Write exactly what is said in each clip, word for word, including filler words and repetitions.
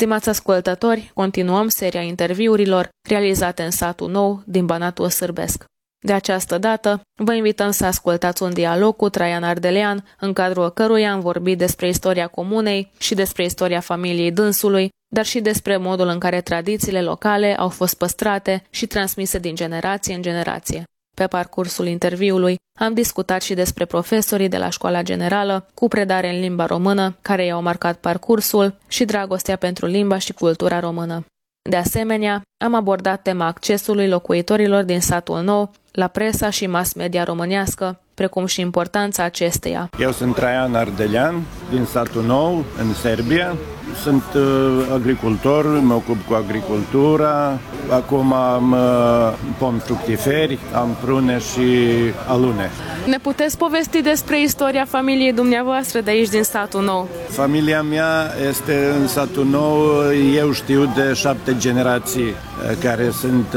Stimați ascultători, continuăm seria interviurilor realizate în satul nou din Banatul Sârbesc. De această dată, vă invităm să ascultați un dialog cu Traian Ardelean, în cadrul căruia am vorbit despre istoria comunei și despre istoria familiei dânsului, dar și despre modul în care tradițiile locale au fost păstrate și transmise din generație în generație. Pe parcursul interviului am discutat și despre profesorii de la școala generală cu predare în limba română, care i-au marcat parcursul, și dragostea pentru limba și cultura română. De asemenea, am abordat tema accesului locuitorilor din satul nou la presa și mass media românească, precum și importanța acesteia. Eu sunt Traian Ardelean, din satul nou, în Serbia. Sunt uh, agricultor, mă ocup cu agricultura. Acum am uh, pomi fructiferi, am prune și alune. Ne puteți povesti despre istoria familiei dumneavoastră de aici, din satul nou? Familia mea este în satul nou, eu știu de șapte generații care sunt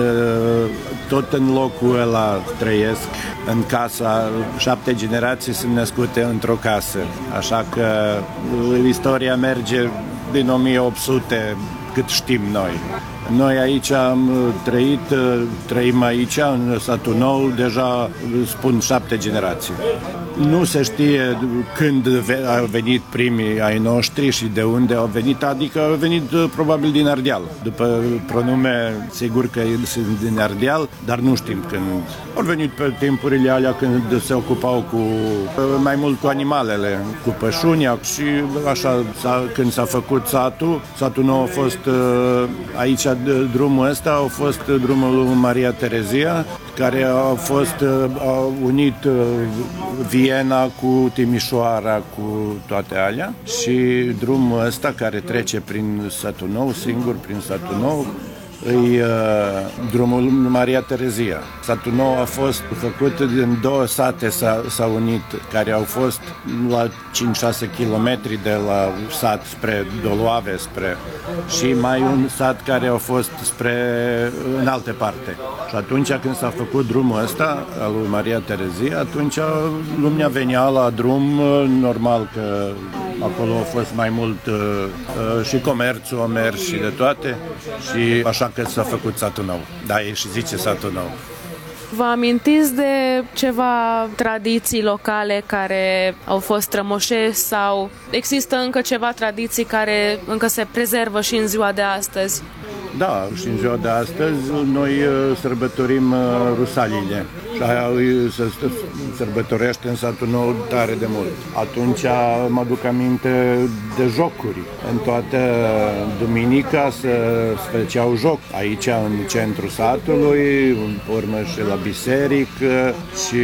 tot în locul ăla, trăiesc în casa, șapte generații sunt născute într-o casă, așa că istoria merge din o mie opt sute, cât știm noi. Noi aici am trăit, trăim aici, în satul nou, deja spun șapte generații. Nu se știe când au venit primii ai noștri și de unde au venit, adică au venit probabil din Ardeal. După pronume, sigur că sunt din Ardeal, dar nu știm când. Au venit pe timpurile alea când se ocupau cu mai mult cu animalele, cu pășunia și așa, când s-a făcut satul, satul nou a fost aici. Drumul ăsta a fost drumul lui Maria Terezia, care a fost a unit Viena cu Timișoara, cu toate alea, și drumul ăsta care trece prin satul nou, singur prin satul nou, e uh, drumul Maria Terezia. Satul nou a fost făcut din două sate, s-a, s-a unit, care au fost la cinci șase kilometri de la sat spre Doloave, spre, și mai un sat care a fost spre în alte parte. Și atunci când s-a făcut drumul ăsta al lui Maria Terezia, atunci lumea venea la drum, normal că acolo a fost mai mult uh, și comerțul a mers și de toate, și așa că s-a făcut satul nou. Da, e și zice satul nou. Vă amintiți de ceva tradiții locale care au fost strămoșești sau există încă ceva tradiții care încă se prezervă și în ziua de astăzi? Da, și în ziua de astăzi noi sărbătorim Rusalile și aia se sărbătorește în satul nou tare de mult. Atunci mă aduc aminte de jocuri. În toată duminica se făceau joc aici în centrul satului, în urmă și la biserică, și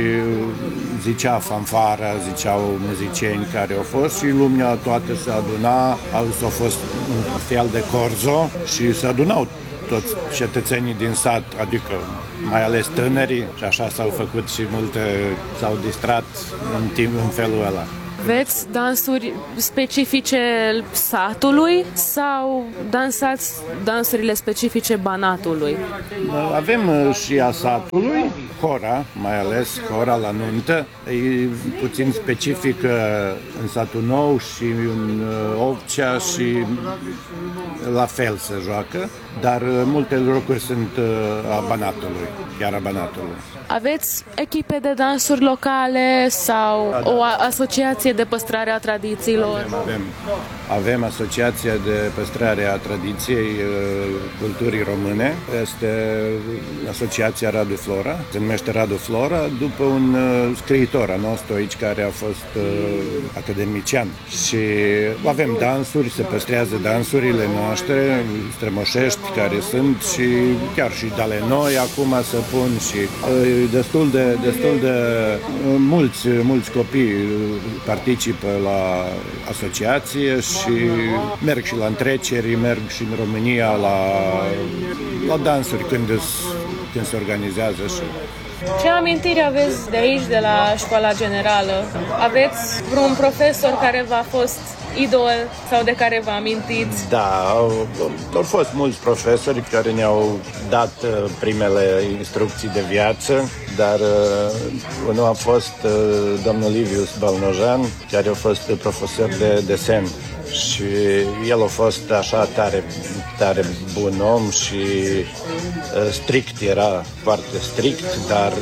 zicea fanfara, ziceau muzicieni care au fost și lumea toată se aduna, s-a fost un fel de corzo și se adunau toți cetățenii din sat, adică mai ales tânării, și așa s-au făcut și multe, s-au distrat în timp în felul ăla. Aveți dansuri specifice satului sau dansați dansurile specifice Banatului? Avem și a satului, hora, mai ales hora la nuntă, e puțin specifică în satul nou și în Ovcea și la fel se joacă, dar multe lucruri sunt a Banatului, chiar a Banatului. Aveți echipe de dansuri locale sau da, da. o asociație de păstrare a tradițiilor? Avem, avem. Avem Asociația de Păstrare a Tradiției Culturii Române. Este Asociația Radu Flora. Se numește Radu Flora după un scriitor al nostru aici care a fost academician. Și avem dansuri, se păstrează dansurile noastre strămoșești care sunt și chiar și de ale noi acum se pun și destul de, destul de mulți, mulți copii participă la asociație și merg și la întreceri, merg și în România la, la dansuri când, când se organizează. Și... Ce amintiri aveți de aici, de la școala generală? Aveți vreun profesor care v-a fost idol sau de care vă amintiți? Da, au, au fost mulți profesori care ne-au dat primele instrucții de viață, dar unul a fost domnul Livius Balnojan, care a fost profesor de desen și el a fost așa tare, tare bun om și strict, era foarte strict, dar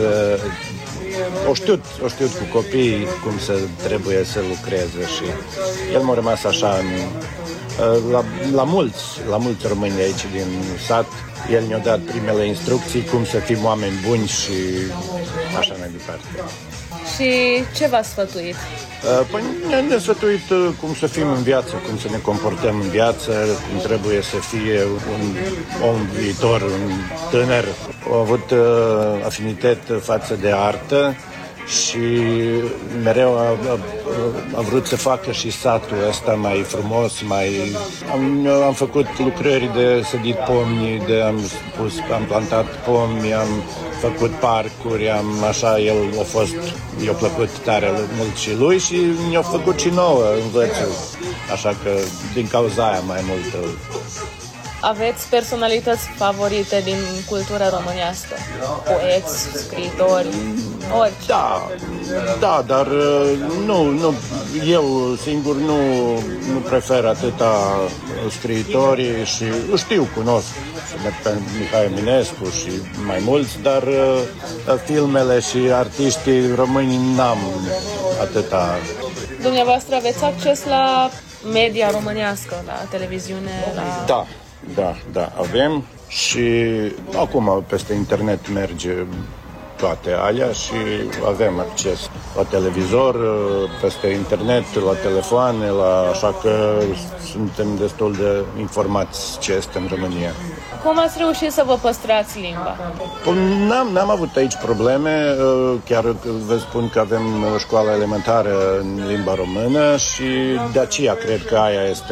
o știut, o știut cu copiii cum să trebuie să lucreze și el m-a rămas așa în, la, la mulți, la mulți români aici din sat. El ne-a dat primele instrucții cum să fim oameni buni și așa mai departe. Și ce v-a sfătuit? Păi ne-a sfătuit cum să fim în viață, cum să ne comportăm în viață, cum trebuie să fie un om viitor, un tânăr. A avut afinitate față de artă și mereu a, a, a vrut să facă și satul ăsta mai frumos, mai... Am, am făcut lucrări de sădit pomi, de am pus, am plantat pomi, am făcut parcuri, am așa, el a fost, i-a plăcut tare mult și lui și ne-a făcut și nouă învățul, așa că din cauza aia mai mult. Aveți personalități favorite din cultura românească? Poeți, scriitori, orice? Da, da, dar nu, nu, eu singur nu, nu prefer atâta scriitorii și știu, cunosc pe Mihai Eminescu și mai mulți, dar filmele și artiștii români n-am atâta. Dumneavoastră aveți acces la media românească, la televiziune, la... Da. Da, da, avem și acum peste internet merge toate alea și avem acces la televizor, peste internet, la telefoane, la, așa că suntem destul de informați ce este în România. Cum ați reușit să vă păstrați limba? N-am, n-am avut aici probleme, chiar vă spun că avem școala elementară în limba română și de aceea cred că aia este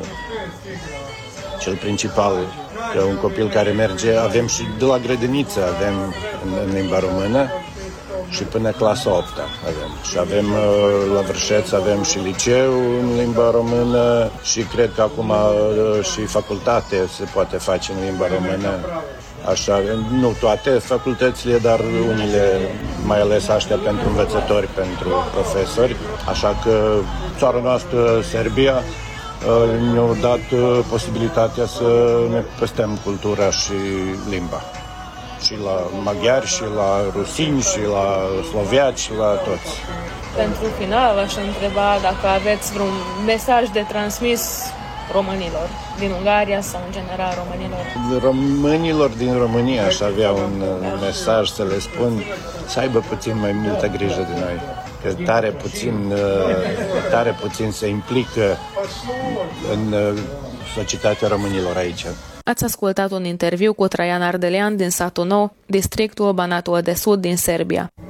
cel principal, că un copil care merge, avem și de la grădiniță avem în, în limba română și până clasa a opta avem. Și avem la Vârșeț avem și liceu în limba română și cred că acum și facultate se poate face în limba română. Așa, nu toate facultățile, dar unele, mai ales astea pentru învățători, pentru profesori. Așa că țara noastră, Serbia, ne-au dat posibilitatea să ne păstrăm cultura și limba. Și la maghiari, și la rusini, și la sloviaci, și la toți. Pentru final, v-aș întreba dacă aveți vreun mesaj de transmis românilor din Ungaria sau în general românilor? Românilor din România aș avea un mesaj să le spun să aibă puțin mai multă grijă de noi. Că tare puțin, tare puțin se implică în societatea românilor aici. Ați ascultat un interviu cu Traian Ardelean din satul Nou, districtul Banatul de Sud din Serbia.